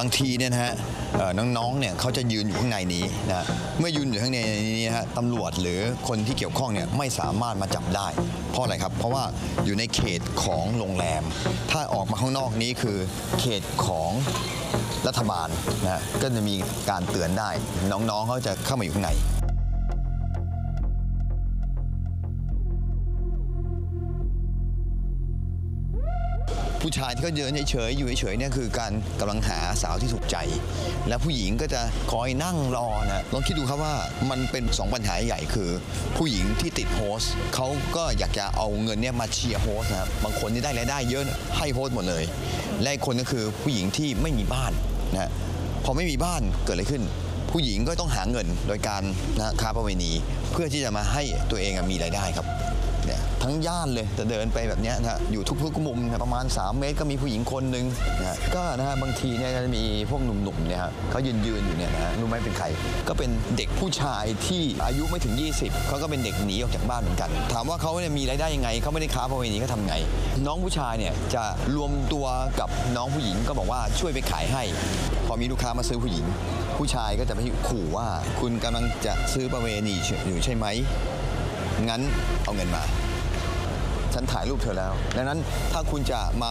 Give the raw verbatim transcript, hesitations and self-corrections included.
บางทีเนี่ยนะฮะน้องๆเนี่ยเขาจะยืนอยู่ข้างในนี้นะเมื่อยืนอยู่ข้างในนี้ฮะตำรวจหรือคนที่เกี่ยวข้องเนี่ยไม่สามารถมาจับได้เพราะอะไรครับเพราะว่าอยู่ในเขตของโรงแรมถ้าออกมาข้างนอกนี้คือเขตของรัฐบาลนะก็จะมีการเตือนได้น้องๆเขาจะเข้ามาอยู่ข้างในผู้ชายที่เขาเดินเฉยๆอยู่เฉยๆเนี่ยคือการกำลังหาสาวที่ถูกใจและผู้หญิงก็จะคอยนั่งรอนะลองคิดดูครับว่ามันเป็นสองปัญหาใหญ่คือผู้หญิงที่ติดโฮสต์เขาก็อยากจะเอาเงินเนี่ยมาเชียร์โฮสต์นะครับบางคนที่ได้รายได้เยอะให้โฮสต์หมดเลยและอีกคนก็คือผู้หญิงที่ไม่มีบ้านนะพอไม่มีบ้านเกิดอะไรขึ้นผู้หญิงก็ต้องหาเงินโดยการนะค้าประเวณีเพื่อที่จะมาให้ตัวเองมีรายได้ครับเนี่ยทั้งย่านเลยจะเดินไปแบบนี้นะอยู่ทุกๆมุมนะประมาณสามเมตรก็มีผู้หญิงคนหนึ่งนะก็นะฮะบางทีเนี่ยจะมีพวกหนุ่มๆเนี่ยฮะเขายืนยืนอยู่เนี่ยนะรู้ไหมเป็นใครก็เป็นเด็กผู้ชายที่อายุไม่ถึงยี่สิบเขาก็เป็นเด็กหนีออกจากบ้านเหมือนกันถามว่าเขาเนี่ยมีรายได้ยังไงเขาไม่ได้ค้าประเวณีเขาทำไงน้องผู้ชายเนี่ยจะรวมตัวกับน้องผู้หญิงก็บอกว่าช่วยไปขายให้พอมีลูกค้ามาซื้อผู้หญิงผู้ชายก็จะไปขู่ว่าคุณกำลังจะซื้อประเวณีอยู่ใช่ไหมงั้นเอาเงินมาฉันถ่ายรูปเธอแล้วดังนั้นถ้าคุณจะมา